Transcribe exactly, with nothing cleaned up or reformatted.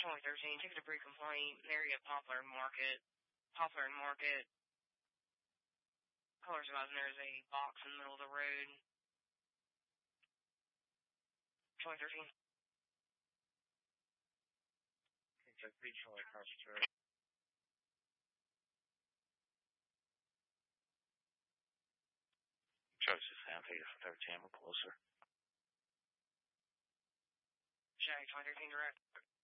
twenty thirteen, ticket to pre-complaint, area Poplar Market, Poplar and Market. Caller advising there is a box in the middle of the road. twenty thirteen. Okay, regional across the road. Joseph Sound, take it from thirteen, we're closer. Shag twenty thirteen direct.